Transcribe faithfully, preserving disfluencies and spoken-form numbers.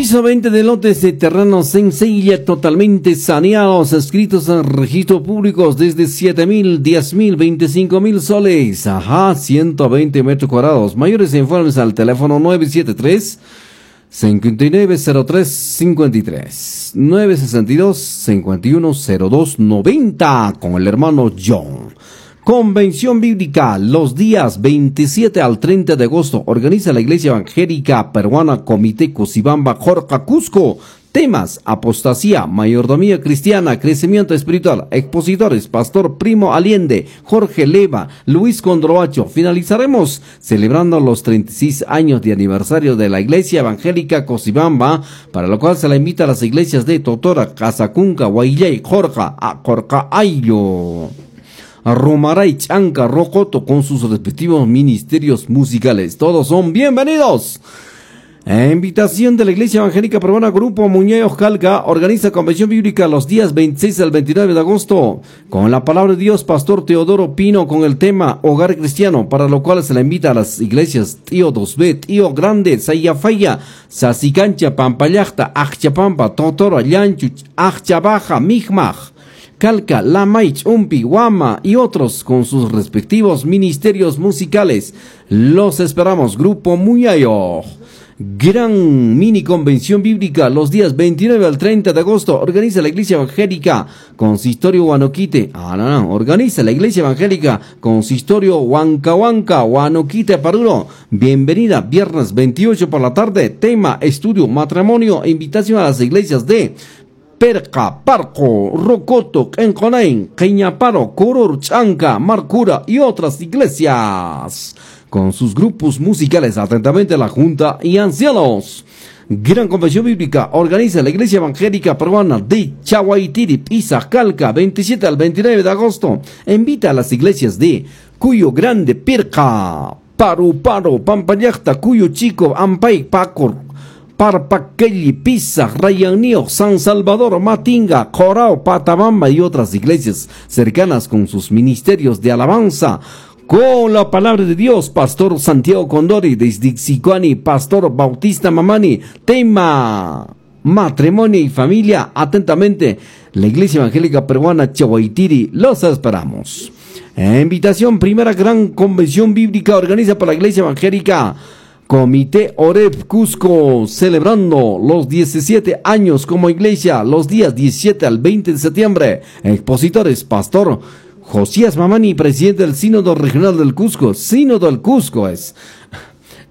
Piso veinte de lotes de terrenos en Seilla totalmente saneados, escritos en registros públicos desde siete mil, diez mil, veinticinco mil soles, ajá, ciento veinte metros cuadrados. Mayores informes al teléfono nueve siete tres, cinco nueve cero tres cinco tres, nueve seis dos, cinco uno cero dos noventa, con el hermano John. Convención Bíblica, los días veintisiete al treinta de agosto, organiza la Iglesia Evangélica Peruana Comité Cochabamba Jorca Cusco. Temas: apostasía, mayordomía cristiana, crecimiento espiritual. Expositores: Pastor Primo Allende, Jorge Leva, Luis Condroacho. Finalizaremos celebrando los treinta y seis años de aniversario de la Iglesia Evangélica Cochabamba, para lo cual se la invita a las iglesias de Totora, Casacunca, Guaylay, Jorca, a Corcaayo, Romaray, Chanca, Rocoto, con sus respectivos ministerios musicales. Todos son bienvenidos. En invitación de la Iglesia Evangélica Peruana, Grupo Muñoz Calca organiza Convención Bíblica los días veintiséis al veintinueve de agosto, con la palabra de Dios, Pastor Teodoro Pino, con el tema Hogar Cristiano, para lo cual se la invita a las iglesias Tío dos B, Tío Grande, Sayafaya, Sasicancha, Pampayacta, Achapampa, Totoro, Llanchu, Achabaja, Mijmaj, Calca, Lamaich, Umpi, Guama y otros con sus respectivos ministerios musicales. Los esperamos. Grupo Muyayo. Gran mini convención bíblica los días veintinueve al treinta de agosto. Organiza la Iglesia Evangélica Consistorio Huanoquite. Ah, no, no. Organiza la Iglesia Evangélica Consistorio Huancahuanca, Huanoquite, Paruro. Bienvenida, viernes veintiocho por la tarde. Tema: estudio, matrimonio e invitación a las iglesias de Perca, Parco, Rocoto, Enconain, Cañaparo, Coror, Chanca, Marcura y otras iglesias, con sus grupos musicales. Atentamente la Junta y ancianos. Gran Convención Bíblica organiza la Iglesia Evangélica Peruana de Chaguaytiri, Pisa, Calca, veintisiete al veintinueve de agosto. Invita a las iglesias de Cuyo Grande, Perca, Paru, Paro, Pampayacta, Cuyo Chico, Ampay, Pacor, Parpaquelli, Pisa, Rayanío, San Salvador, Matinga, Corao, Patabamba y otras iglesias cercanas con sus ministerios de alabanza. Con la palabra de Dios, Pastor Santiago Condori desde Xicuani, Pastor Bautista Mamani. Tema: matrimonio y familia. Atentamente, la Iglesia Evangélica Peruana Chaguaytiri. Los esperamos. Invitación: primera gran convención bíblica organiza por la Iglesia Evangélica Comité Oreb Cusco, celebrando los diecisiete años como iglesia, los días diecisiete al veinte de septiembre. Expositores: Pastor Josías Mamani, presidente del Sínodo Regional del Cusco. Sínodo del Cusco es